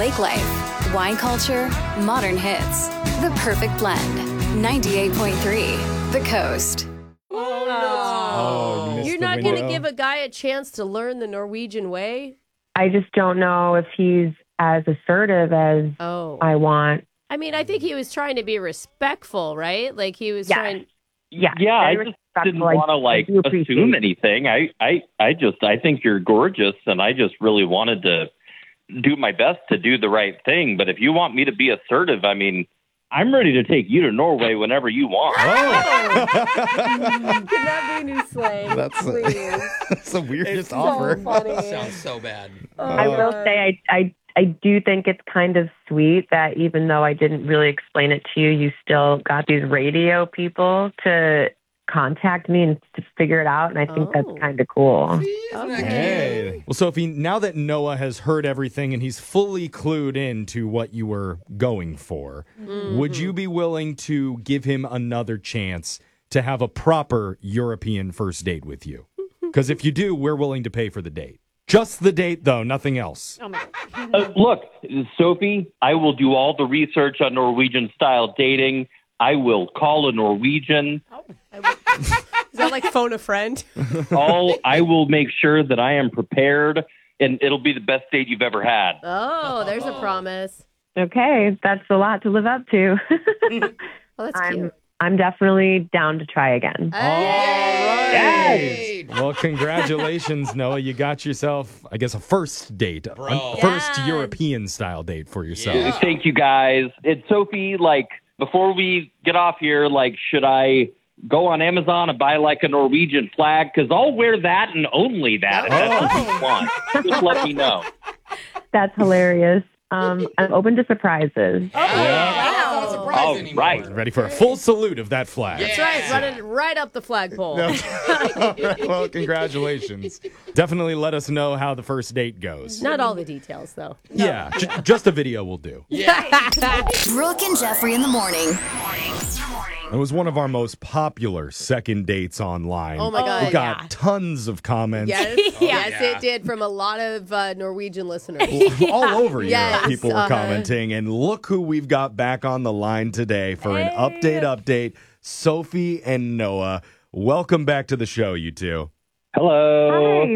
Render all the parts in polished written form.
lake life, wine culture, modern hits. The perfect blend. 98.3 The Coast. Oh, you missed You're the not going window. to give a guy a chance to learn the Norwegian way? I just don't know if he's as assertive as I want. I mean, I think he was trying to be respectful, right? Like he was trying. Yeah, I very just respectful. didn't want to I do appreciate assume it. anything. I think you're gorgeous, and I just really wanted to do my best to do the right thing. But if you want me to be assertive, I mean, I'm ready to take you to Norway whenever you want. Can that be new slang? That's please. the weirdest It's so offer. funny. Sounds so bad. I will say I do think it's kind of sweet that even though I didn't really explain it to you, you still got these radio people to contact me and to figure it out. And I think that's kind of cool. Hey. Well, Sophie, now that Noah has heard everything and he's fully clued in to what you were going for, would you be willing to give him another chance to have a proper European first date with you? Because if you do, we're willing to pay for the date. Just the date, though, nothing else. Look, Sophie, I will do all the research on Norwegian-style dating. I will call a Norwegian. Is that like phone a friend? I will make sure that I am prepared, and it'll be the best date you've ever had. Oh, there's a promise. Okay, that's a lot to live up to. Well, that's cute. I'm definitely down to try again. Hey. Well, congratulations, Noah. You got yourself, I guess, a first date. Bro. A first European-style date for yourself. Yeah. Thank you, guys. And Sophie, before we get off here, should I go on Amazon and buy a Norwegian flag? Because I'll wear that and only that if that's what you want. Just let me know. That's hilarious. I'm open to surprises. It's not a surprise All anymore. right. Ready for a full salute of that flag. Yeah. That's right. Running right up the flagpole. Well, congratulations. Definitely let us know how the first date goes. Not all the details, though. Yeah, just a video will do. Brooke and Jeffrey in the morning. It was one of our most popular second dates online. Oh, my God. We got tons of comments. Yes, yes, it did from a lot of Norwegian listeners. All over Yes, Europe, people were commenting. And look who we've got back on the line today for an update. Sophie and Noah. Welcome back to the show, you two. Hello.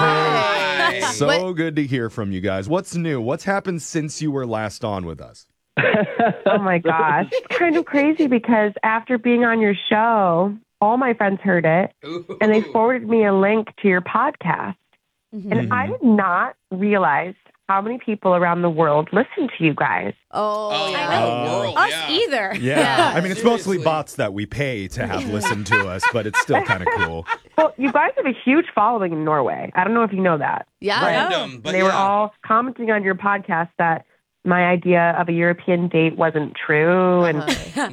Hi. So good to hear from you guys. What's new? What's happened since you were last on with us? Oh my gosh. It's kind of crazy because after being on your show, all my friends heard it and they forwarded me a link to your podcast. And I did not realize how many people around the world listen to you guys. Oh, yeah. I know. World, Us yeah. either. Yeah. I mean, it's mostly Seriously. bots that we pay to have listen to us, but it's still kind of cool. Well, you guys have a huge following in Norway. I don't know if you know that. Yeah. Random, but They were all commenting on your podcast that my idea of a European date wasn't true. And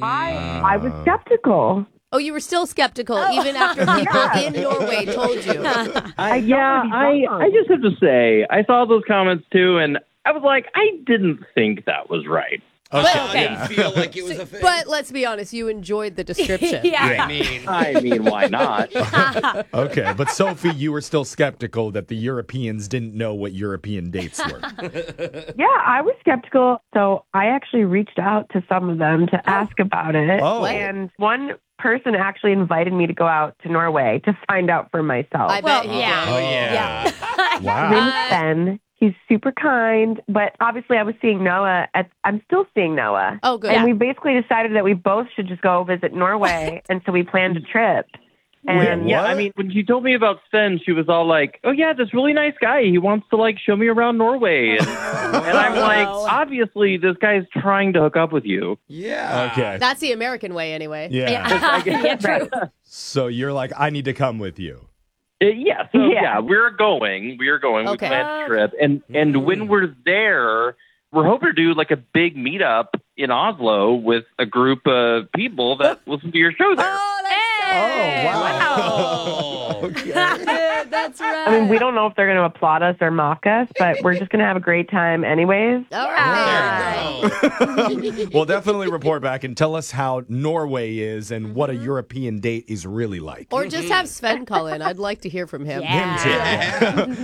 I was skeptical. Oh, you were still skeptical even after people in Norway told you. I wrong. just have to say, I saw those comments too, and I was like, I didn't think that was right. I Okay. didn't feel like it was a thing. But let's be honest, you enjoyed the description. I mean, I mean, why not? Okay, but Sophie, you were still skeptical that the Europeans didn't know what European dates were. Yeah, I was skeptical. So I actually reached out to some of them to ask about it. Oh. And one person actually invited me to go out to Norway to find out for myself. I bet he yeah. oh yeah. His Wow. name's Ben. He's super kind, but obviously I was seeing Noah. I'm still seeing Noah. Oh, good. And we basically decided that we both should just go visit Norway, and so we planned a trip. And Yeah, What? I mean, when she told me about Sven, she was all like, "Oh yeah, this really nice guy. He wants to show me around Norway." And I'm like, obviously, this guy's trying to hook up with you. Yeah. Okay. That's the American way, anyway. Yeah. Yeah, true. So you're like, I need to come with you. Yeah, so Yeah. we're going. Okay. We planned a trip, and when we're there, we're hoping to do a big meetup in Oslo with a group of people that listen to your show there. Oh. Okay. Yeah, that's right. I mean, we don't know if they're going to applaud us or mock us, but we're just going to have a great time anyways. All right. There you go. Well, definitely report back and tell us how Norway is and what a European date is really like. Or just have Sven call in. I'd like to hear from him. Him too.